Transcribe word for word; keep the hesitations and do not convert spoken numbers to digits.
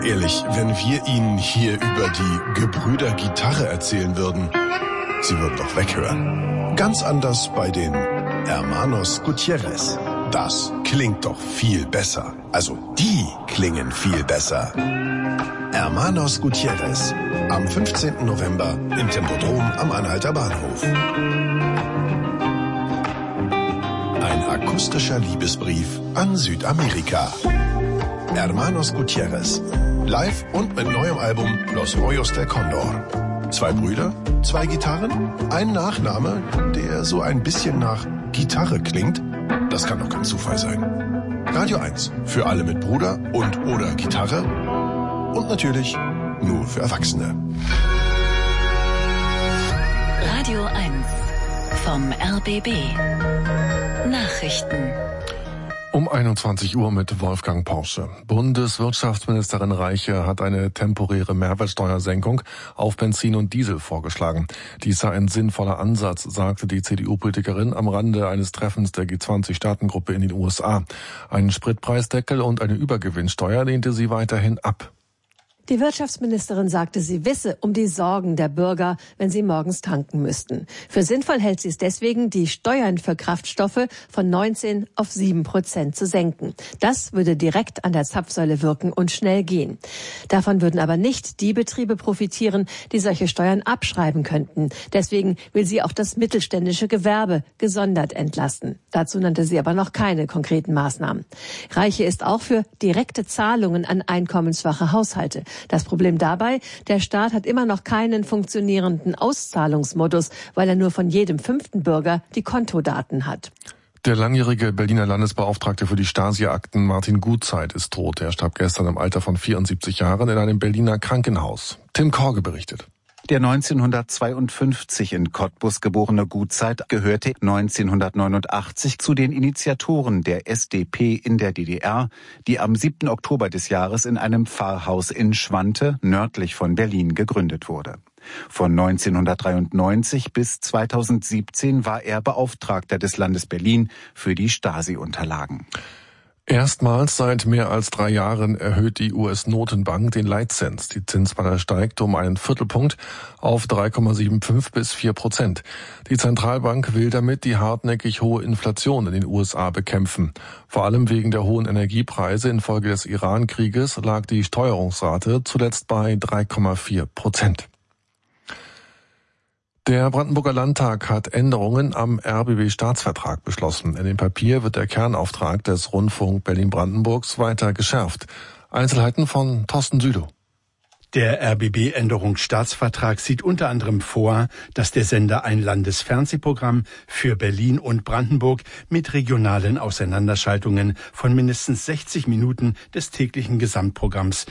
Ehrlich, wenn wir Ihnen hier über die Gebrüder Gitarre erzählen würden, Sie würden doch weghören. Ganz anders bei den Hermanos Gutierrez. Das klingt doch viel besser. Also, die klingen viel besser. Hermanos Gutierrez. Am fünfzehnten November im Tempodrom am Anhalter Bahnhof. Ein akustischer Liebesbrief an Südamerika. Hermanos Gutierrez. Live und mit neuem Album Los Rollos del Condor. Zwei Brüder, zwei Gitarren, ein Nachname, der so ein bisschen nach Gitarre klingt. Das kann doch kein Zufall sein. Radio eins. Für alle mit Bruder und oder Gitarre. Und natürlich nur für Erwachsene. Radio eins vom R B B. Nachrichten. Um einundzwanzig Uhr mit Wolfgang Porsche. Bundeswirtschaftsministerin Reiche hat eine temporäre Mehrwertsteuersenkung auf Benzin und Diesel vorgeschlagen. Dies sei ein sinnvoller Ansatz, sagte die C D U-Politikerin am Rande eines Treffens der G zwanzig Staatengruppe in den U S A. Einen Spritpreisdeckel und eine Übergewinnsteuer lehnte sie weiterhin ab. Die Wirtschaftsministerin sagte, sie wisse um die Sorgen der Bürger, wenn sie morgens tanken müssten. Für sinnvoll hält sie es deswegen, die Steuern für Kraftstoffe von neunzehn auf sieben Prozent zu senken. Das würde direkt an der Zapfsäule wirken und schnell gehen. Davon würden aber nicht die Betriebe profitieren, die solche Steuern abschreiben könnten. Deswegen will sie auch das mittelständische Gewerbe gesondert entlasten. Dazu nannte sie aber noch keine konkreten Maßnahmen. Reiche ist auch für direkte Zahlungen an einkommensschwache Haushalte. Das Problem dabei, der Staat hat immer noch keinen funktionierenden Auszahlungsmodus, weil er nur von jedem fünften Bürger die Kontodaten hat. Der langjährige Berliner Landesbeauftragte für die Stasi-Akten Martin Gutzeit ist tot. Er starb gestern im Alter von vierundsiebzig Jahren in einem Berliner Krankenhaus. Tim Korge berichtet. Der neunzehnhundertzweiundfünfzig in Cottbus geborene Gutzeit gehörte neunzehnhundertneunundachtzig zu den Initiatoren der S D P in der D D R, die am siebten Oktober des Jahres in einem Pfarrhaus in Schwante, nördlich von Berlin, gegründet wurde. Von neunzehnhundertdreiundneunzig bis zweitausendsiebzehn war er Beauftragter des Landes Berlin für die Stasi-Unterlagen. Erstmals seit mehr als drei Jahren erhöht die U S-Notenbank den Leitzins. Die Zinspanne steigt um einen Viertelpunkt auf drei Komma fünfundsiebzig bis vier Prozent. Die Zentralbank will damit die hartnäckig hohe Inflation in den U S A bekämpfen. Vor allem wegen der hohen Energiepreise infolge des Iran-Krieges lag die Steuerungsrate zuletzt bei drei Komma vier Prozent. Der Brandenburger Landtag hat Änderungen am R B B-Staatsvertrag beschlossen. In dem Papier wird der Kernauftrag des Rundfunk Berlin-Brandenburgs weiter geschärft. Einzelheiten von Thorsten Südow. Der R B B-Änderungsstaatsvertrag sieht unter anderem vor, dass der Sender ein Landesfernsehprogramm für Berlin und Brandenburg mit regionalen Auseinanderschaltungen von mindestens sechzig Minuten des täglichen Gesamtprogramms